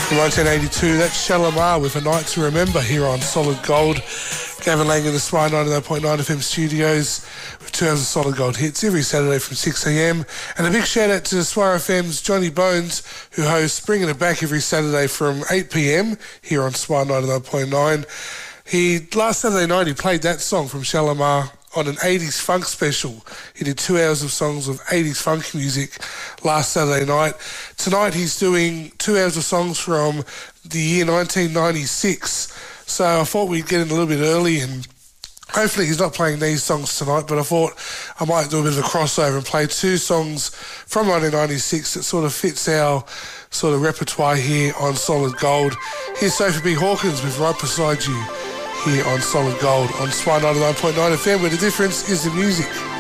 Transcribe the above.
From 1982, that's Shalimar with A Night to Remember here on Solid Gold. Gavin Lang in the Spy 99.9 FM studios with 2 hours of Solid Gold hits every Saturday from 6am. And a big shout out to Swire FM's Johnny Bones, who hosts Bringing It Back every Saturday from 8pm here on Spy 99.9. Last Saturday night he played that song from Shalimar on an 80s funk special. He did 2 hours of songs of 80s funk music last Saturday night. Tonight he's doing 2 hours of songs from the year 1996. So I thought we'd get in a little bit early, and hopefully he's not playing these songs tonight, but I thought I might do a bit of a crossover and play 2 songs from 1996 that sort of fits our sort of repertoire here on Solid Gold. Here's Sophie B. Hawkins with Right Beside You here on Solid Gold on Spy 99.9 FM, where the difference is the music.